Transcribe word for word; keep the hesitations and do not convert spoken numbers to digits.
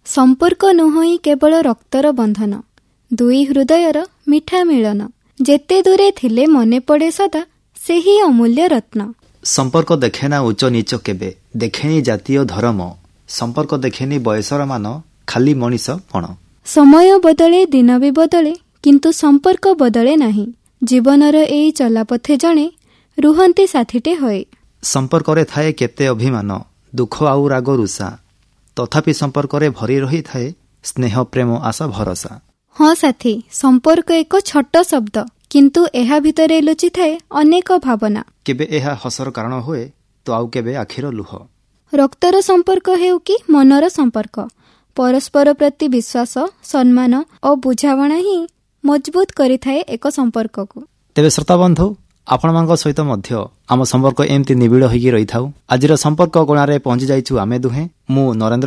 संपर्क नुहई केवल रक्तर बंधन, दुई हृदयर मिठा मिलन, जेते दूरे थिले मने पड़े सदा सेही अमूल्य रत्न। संपर्क देखेना उच्च नीच केबे, देखेनी जातीय धर्म, संपर्क देखेनी बयसर मान, खाली मनीष पण। समय बदले दिन भी बदले, किंतु संपर्क बदले नहीं। जीवनर एई चलापथे जणे रुहंती साथीटे होए। संपर्क रे थाए केते अभिमान, दुख आउ राग रुषा, तथापि संपर्क रे भरी रही थाए स्नेह प्रेम आशा भरोसा। हाँ साथी, संपर्क एक छोट शब्द, किंतु एहा भितरे लुचि थाए अनेक भावना। केबे एहा हसर कारण होए तो आउ केबे आखिर लुह। रक्तर संपर्क हेउ कि मनर संपर्क, परस्पर प्रति विश्वास, सम्मान और बुझावणा ही मजबूत करिथाए एक संपर्क को। तेबे श्रोता बंधु, आपण मानक सहित मध्य आम संपर्क एमती निबिड़ होगी रही थाउ। आजिर संपर्क कोणारे पहुंची जाइछु आमे दुहे। मु नरेंद्र